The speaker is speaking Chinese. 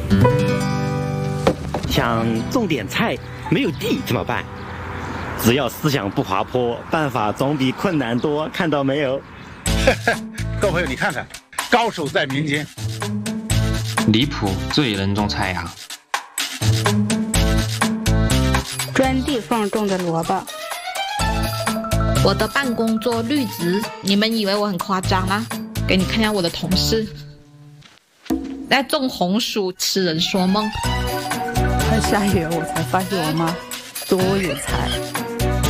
想种点菜，没有地怎么办？只要思想不滑坡，办法总比困难多。看到没有？ 各位朋友，你看看，高手在民间。 离谱，最能种菜呀！ 钻地缝种的萝卜。 我的办公桌绿植，你们以为我很夸张吗？给你看下我的同事在种红薯，痴人说梦。 快下雨了，我才发现我妈多有才。